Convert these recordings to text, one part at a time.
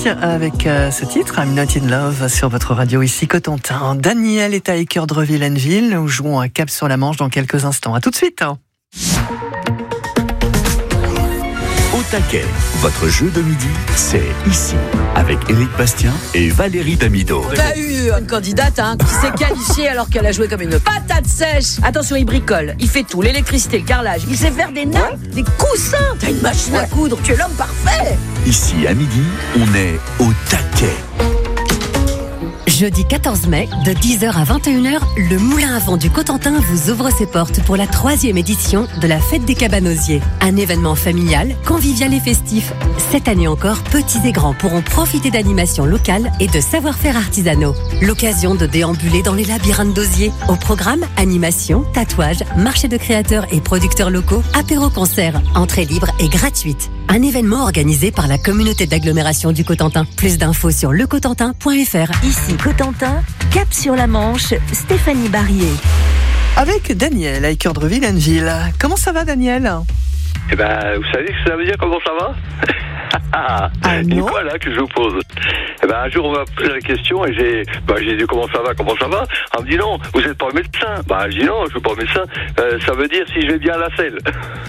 avec ce titre, I'm Not in Love, sur votre radio ici Cotentin. Daniel est à Équeurdreville-Henneville. Nous jouons à Cap sur la Manche dans quelques instants. À tout de suite. Au taquet, votre jeu de midi, c'est ici, avec Éric Bastien et Valérie Damido. On a eu une candidate qui s'est qualifiée alors qu'elle a joué comme une patate sèche. Attention, il bricole, il fait tout, l'électricité, le carrelage, il sait faire des nappes, des coussins. T'as une machine à coudre, tu es l'homme parfait. Ici, à midi, on est au taquet. Jeudi 14 mai, de 10h à 21h, le Moulin à Vent du Cotentin vous ouvre ses portes pour la 3e édition de la Fête des Cabanosiers. Un événement familial, convivial et festif. Cette année encore, petits et grands pourront profiter d'animations locales et de savoir-faire artisanaux. L'occasion de déambuler dans les labyrinthes d'osier. Au programme, animation, tatouage, marché de créateurs et producteurs locaux, apéro-concert, entrée libre et gratuite. Un événement organisé par la communauté d'agglomération du Cotentin. Plus d'infos sur lecotentin.fr. Ici Cotentin, Cap sur la Manche, Stéphanie Barrier. Avec Daniel à Équeurdreville-Henneville. Comment ça va, Daniel ? Eh ben, vous savez ce que ça veut dire, comment ça va? Une fois là que je vous pose. Eh ben, un jour on m'a posé la question et j'ai dit comment ça va? On me dit non, vous n'êtes pas médecin. Je dis non, je suis pas médecin. Ça veut dire si je vais bien à la selle.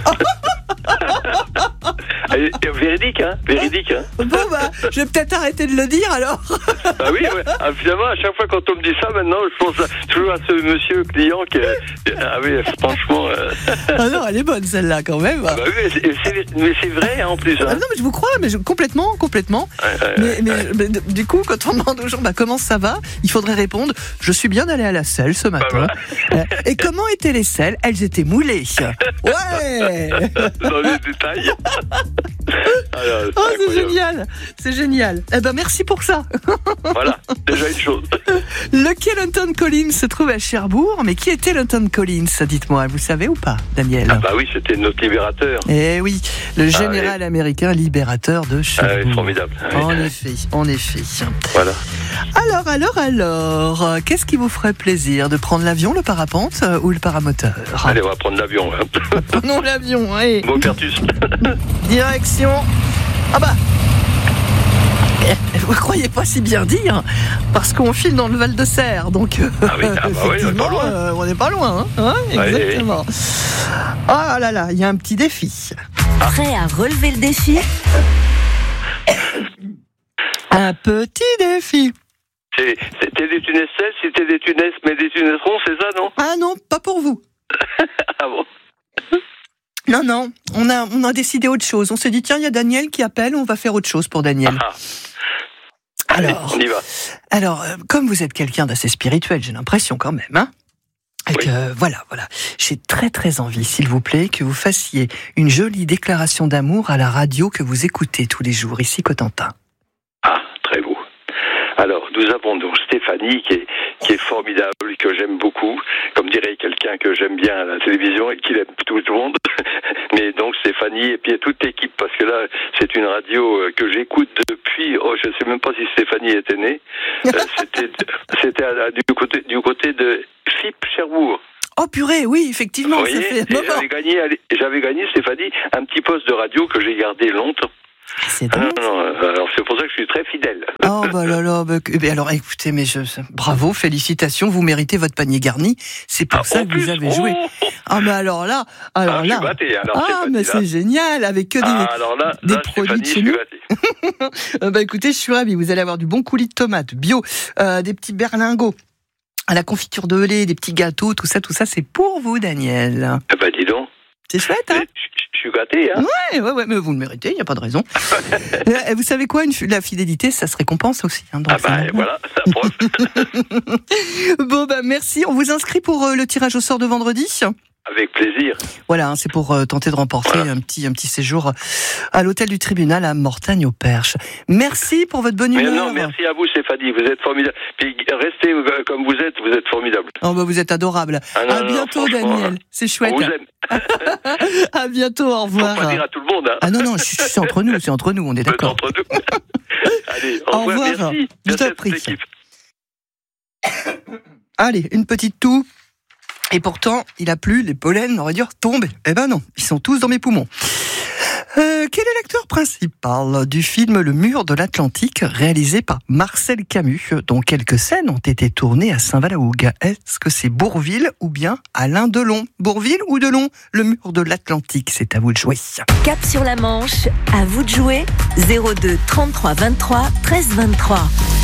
Véridique, hein. Bon, je vais peut-être arrêter de le dire alors. Oui, ouais. Finalement, à chaque fois quand on me dit ça, maintenant, je pense toujours à ce monsieur client qui franchement. Non, elle est bonne celle-là quand même. Oui, mais c'est vrai en plus. Hein. Non, mais je vous crois, mais complètement. Mais du coup, quand on demande aux gens comment ça va, il faudrait répondre je suis bien allé à la selle ce matin. Et comment étaient les selles? Elles étaient moulées. Ouais. Dans les détails. Alors, c'est génial. Eh ben merci pour ça. Voilà, déjà une chose. Le quai London Collins se trouve à Cherbourg, mais qui était London Collins, dites-moi, vous savez ou pas, Daniel? Oui, c'était notre libérateur. Eh oui, le général américain libérateur de Cherbourg. Formidable. En effet. Voilà. Alors, qu'est-ce qui vous ferait plaisir, de prendre l'avion, le parapente ou le paramoteur? Allez, on va prendre l'avion. Prenons l'avion, oui. Maupertus. Direction. Vous croyez pas si bien dire, parce qu'on file dans le Val de Serre, donc effectivement, on n'est pas loin, hein, exactement. Ah là là, il y a un petit défi. Prêt à relever le défi? Un petit défi. C'était des tunesses, c'était des tunesses, mais des tunesserons, c'est ça, non? Ah non, pas pour vous. Ah bon? Non, on a décidé autre chose. On s'est dit, tiens, il y a Daniel qui appelle, on va faire autre chose pour Daniel. Allez, on y va. Alors, comme vous êtes quelqu'un d'assez spirituel, j'ai l'impression quand même, hein. Et que, voilà. J'ai très très envie, s'il vous plaît, que vous fassiez une jolie déclaration d'amour à la radio que vous écoutez tous les jours, ici Cotentin. Très beau. Alors, nous avons donc Stéphanie qui est formidable, que j'aime beaucoup, comme dirait quelqu'un que j'aime bien à la télévision et qui aime tout le monde. Mais donc Stéphanie et puis toute l'équipe, parce que là, c'est une radio que j'écoute depuis, je ne sais même pas si Stéphanie était née. C'était du côté de FIP Cherbourg. Oh purée, oui, effectivement. Oui, ça fait j'avais gagné, Stéphanie, un petit poste de radio que j'ai gardé longtemps. C'est dingue. Alors c'est pour ça que je suis très fidèle. Oh alors écoutez, bravo, félicitations, vous méritez votre panier garni. C'est pour ça que vous avez joué. Alors là. Je suis batté, c'est génial, avec que des produits de chez nous. Écoutez, je suis ravi. Vous allez avoir du bon coulis de tomates bio, des petits berlingots à la confiture de lait, des petits gâteaux, tout ça, c'est pour vous, Daniel. Dis donc. C'est chouette, hein? Je suis gâté, hein? Ouais, mais vous le méritez, il n'y a pas de raison. Vous savez quoi, la fidélité, ça se récompense aussi. Hein, voilà, ça preuve. Bon, merci. On vous inscrit pour le tirage au sort de vendredi? Avec plaisir. Voilà, c'est pour tenter de remporter un petit séjour à l'hôtel du tribunal à Mortagne-au-Perche. Merci pour votre bonne humeur. Merci à vous, Stéphanie, vous êtes formidable. Puis restez comme vous êtes formidable. Vous êtes adorable. À bientôt, Daniel. C'est chouette. On vous aime. À bientôt, au revoir. Faut pas dire à tout le monde, hein. Non, c'est entre nous, on est d'accord. Entre nous. Allez, au revoir. Merci. Tout à pris. Allez, une petite toux. Et pourtant, il a plu, les pollens, on aurait dû tomber. Eh ben non, ils sont tous dans mes poumons. Quel est l'acteur principal du film Le Mur de l'Atlantique, réalisé par Marcel Camus, dont quelques scènes ont été tournées à Saint-Valahougue? Est-ce que c'est Bourvil ou bien Alain Delon? Bourvil ou Delon? Le Mur de l'Atlantique, c'est à vous de jouer. Cap sur la Manche, à vous de jouer. 02 33 23 13 23.